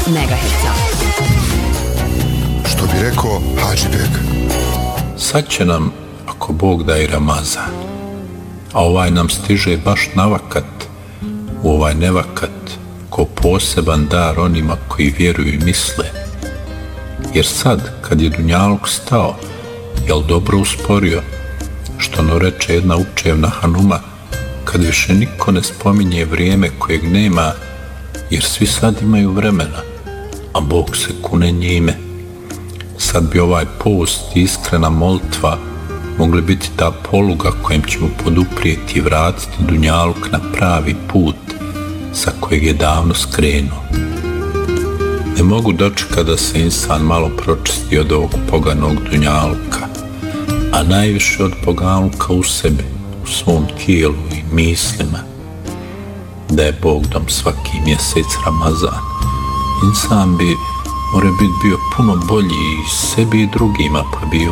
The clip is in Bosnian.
MHz. Što bi rekao Hadžibek. Sad će nam, ako Bog da, i Ramazan, a ovaj nam stiže baš navakat, u ovaj nevakat, ko poseban dar onima koji vjeruju i misle. Jer sad, kad je dunjaluk stao, jel dobro usporio, što no reče jedna učevna hanuma, kad više niko ne spominje vrijeme kojeg nema, jer svi sad imaju vremena, a Bog se kune njime. Sad bi ovaj post i iskrena molitva mogli biti ta poluga kojim ćemo poduprijeti i vratiti dunjaluk na pravi put sa kojeg je davno skrenuo. Ne mogu dočekati da se insan malo pročisti od ovog poganog dunjaluka, a najviše od poganuka u sebi, u svom tijelu i mislima. Da je Bog dom svaki mjesec Ramazan, insan bi more biti bio puno bolji i sebi i drugima, pa bio